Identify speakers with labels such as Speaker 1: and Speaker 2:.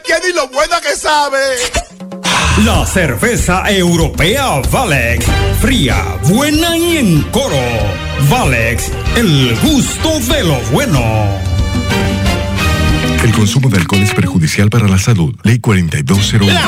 Speaker 1: tiene y lo buena que sabe.
Speaker 2: La cerveza europea Valex. Fría, buena y en coro. Valex, el gusto de lo bueno.
Speaker 3: El consumo de alcohol es perjudicial para la salud. Ley 4201.